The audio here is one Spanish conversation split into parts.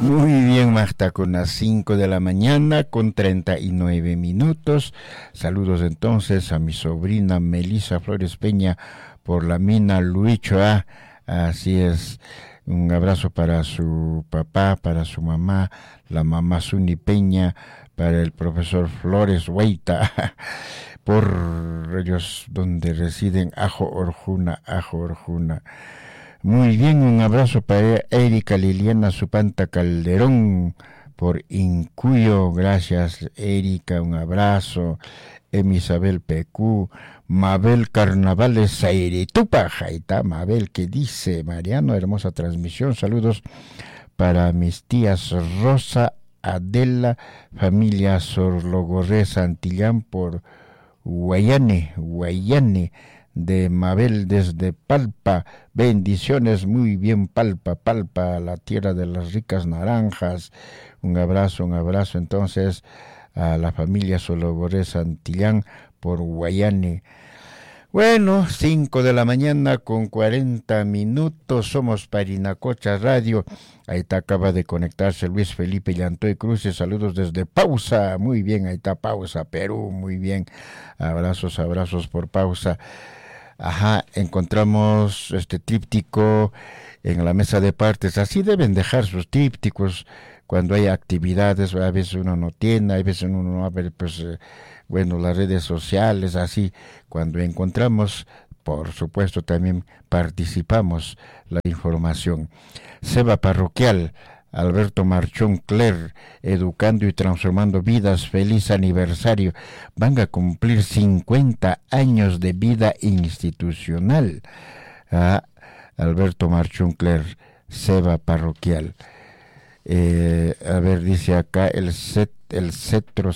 Muy bien, Marta, con las 5 de la mañana, con 39 minutos. Saludos entonces a mi sobrina Melissa Flores Peña por la mina Luichoa. Así es, un abrazo para su papá, para su mamá, la mamá Suni Peña, para el profesor Flores Hueita, por ellos donde residen Ajo Orjuna. Muy bien, un abrazo para Erika Liliana Supanta Calderón por Incuyo, gracias Erika, un abrazo. Isabel PQ, Mabel Carnavales Sairitupa, Jaita, Mabel, que dice Mariano, hermosa transmisión, saludos para mis tías Rosa, Adela, familia Sorlogorré Santillán por Guayane, de Mabel desde Palpa, bendiciones, muy bien Palpa, la tierra de las ricas naranjas, un abrazo entonces a la familia Sologoré Santillán por Guayane. Bueno, 5 de la mañana con 40 minutos, somos Parinacocha Radio. Ahí está, acaba de conectarse Luis Felipe Llantoy Cruces, saludos desde Pausa, muy bien, ahí está Pausa, Perú, muy bien, abrazos por Pausa. Ajá, encontramos este tríptico en la mesa de partes, así deben dejar sus trípticos cuando hay actividades, a veces uno no tiene, a veces uno no abre, pues, las redes sociales, así, cuando encontramos, por supuesto, también participamos la información. Seba Parroquial, Alberto Marchón Cler, educando y transformando vidas, feliz aniversario. Van a cumplir 50 años de vida institucional. Alberto Marchón Cler, Seba Parroquial. A ver, dice acá el centro,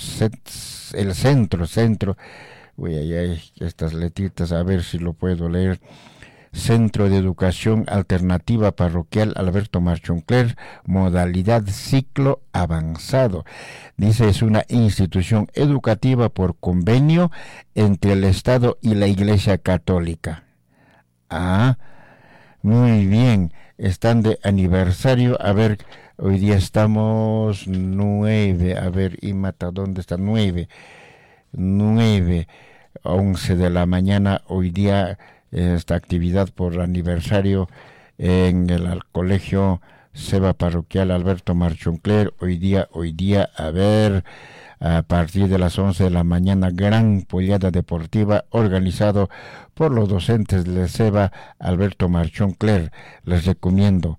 uy, estas letritas, a ver si lo puedo leer. Centro de Educación Alternativa Parroquial Alberto Marchoncler, modalidad ciclo avanzado. Dice, es una institución educativa por convenio entre el Estado y la Iglesia Católica. Muy bien, están de aniversario, a ver, hoy día estamos 9, a ver, y mata, ¿dónde está? 9, 11 de la mañana, hoy día esta actividad por aniversario en el colegio Seba Parroquial Alberto Marchoncler, hoy día, a ver, a partir de las 11 de la mañana, gran pollada deportiva organizado por los docentes de Seba Alberto Marchoncler. Les recomiendo,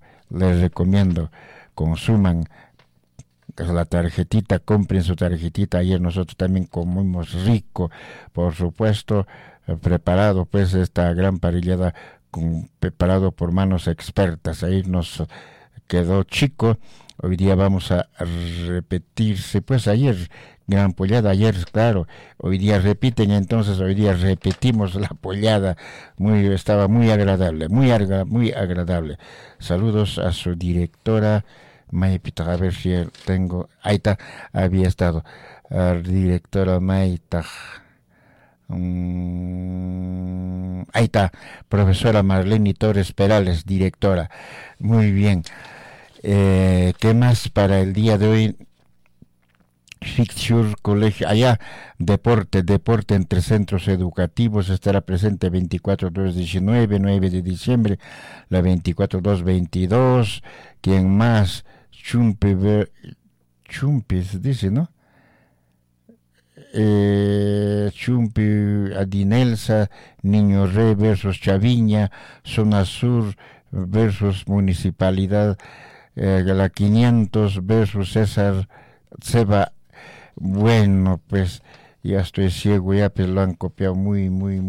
consuman la tarjetita, compren su tarjetita. Ayer nosotros también comimos rico, por supuesto, preparado pues esta gran parrillada preparado por manos expertas. Ahí nos quedó chico. Hoy día vamos a repetirse, pues ayer gran pollada, ayer claro, hoy día repiten, entonces hoy día repetimos la pollada. Estaba muy agradable, muy agradable. Saludos a su directora Maipita, a ver si tengo, ahí está, había estado, directora Maita. Ahí está, profesora Marlene Torres Perales, directora. Muy bien. ¿Qué más para el día de hoy? Fixture Colegio, allá, deporte entre centros educativos, estará presente 24-2-19, 9 de diciembre, la 24-2-22, ¿quién más? Chumpis, dice, ¿no? Chumpi, Adinelsa, Niño Rey versus Chaviña, Zona Sur versus Municipalidad, la 500 versus César Seba. Bueno, pues ya estoy ciego, ya pues lo han copiado muy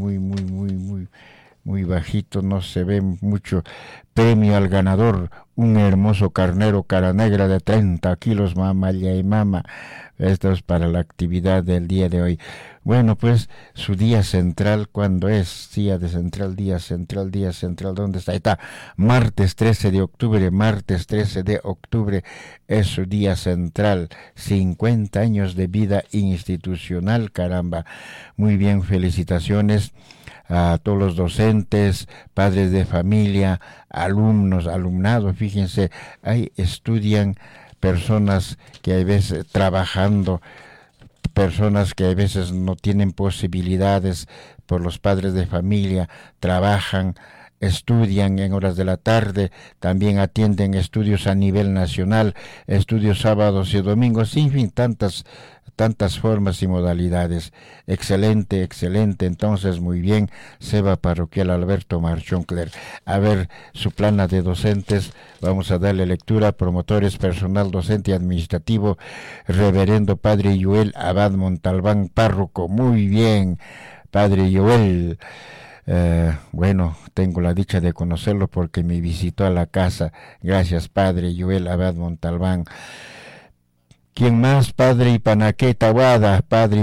bajito, no se ve mucho. Premio al ganador, un hermoso carnero cara negra de 30 kilos, mamá y mama. Esto es para la actividad del día de hoy. Bueno, pues su día central, ¿cuándo es? Día central, ¿dónde está? Ahí está, martes 13 de octubre es su día central, 50 años de vida institucional, caramba. Muy bien, felicitaciones a todos los docentes, padres de familia, alumnos, alumnado, fíjense, ahí estudian personas que a veces trabajando, personas que a veces no tienen posibilidades por los padres de familia, trabajan, estudian en horas de la tarde, también atienden estudios a nivel nacional, estudios sábados y domingos, en fin, tantas formas y modalidades. Excelente, excelente. Entonces, muy bien, Seba Parroquial Alberto Marchón Cler. A ver, su plana de docentes, vamos a darle lectura. Promotores, personal docente y administrativo, reverendo Padre Joel Abad Montalbán, párroco. Muy bien, Padre Joel. Bueno, tengo la dicha de conocerlo porque me visitó a la casa. Gracias, Padre Joel Abad Montalbán. ¿Quién más? Padre Ipanaqueta Aguada,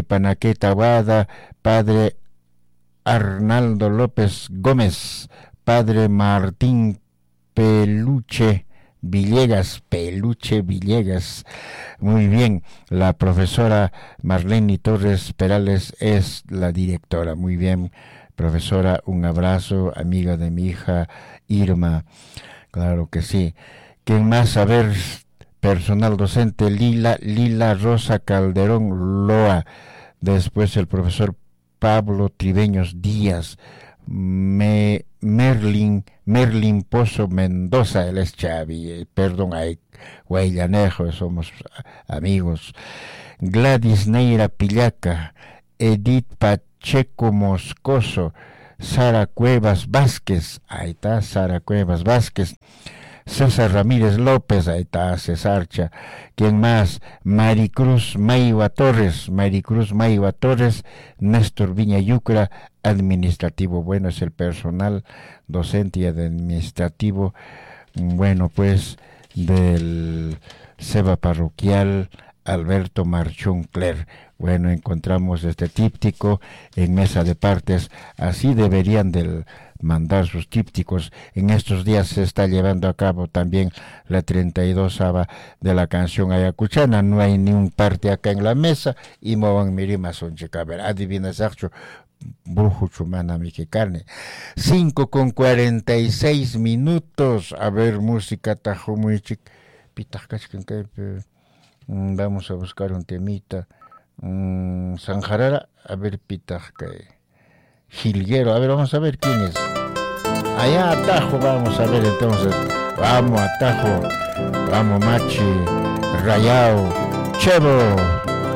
Padre Arnaldo López Gómez, Padre Martín Peluche Villegas, muy bien. La profesora Marlene Torres Perales es la directora. Muy bien, profesora, un abrazo, amiga de mi hija Irma, claro que sí. ¿Quién más? A ver, personal docente, Lila Rosa Calderón Loa, después el profesor Pablo Tribeños Díaz, Merlin Pozo Mendoza, él es Chavi, perdón, Guayanejo, somos amigos, Gladys Neira Pillaca, Edith Pacheco Moscoso, Sara Cuevas Vázquez, ahí está Sara Cuevas Vázquez, César Ramírez López, ahí está Cesarcha. ¿Quién más? Maricruz Maiva Torres, Néstor Viña Yucra, administrativo. Bueno, es el personal docente y administrativo, bueno, pues, del Seba Parroquial Alberto Marchón Cler. Bueno, encontramos este típtico en mesa de partes. Así deberían mandar sus típticos. En estos días se está llevando a cabo también la 32ª de la canción ayacuchana. No hay ni un parte acá en la mesa y movan mirima son chicaber. Adivina Sacho, brujo chumana mi que carne. 5:46. A ver, música tajo muy chic. Vamos a buscar un temita. Sanjarara, a ver, pitajca. Jilguero, a ver, vamos a ver quién es. Allá Atajo, vamos a ver entonces. Vamos Atajo, vamos Machi, Rayao, Chevo.